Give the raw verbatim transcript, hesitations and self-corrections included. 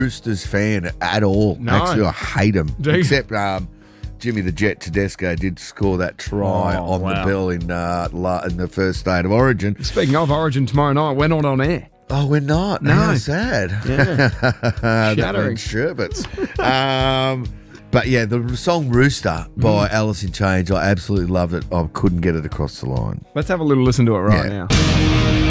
Roosters fan at all. No. Actually, I hate them. Do you? Except um, Jimmy the Jet Tedesco did score that try Oh, on wow. the bell in uh, la- in the first state of Origin. Speaking of Origin, tomorrow night, we're not on air. Oh, we're not. No. How sad. Yeah. That Shattering. means sherbets. um, but yeah, the song Rooster by Mm. Alice in Chains, I absolutely loved it. I couldn't get it across the line. Let's have a little listen to it right Yeah. now.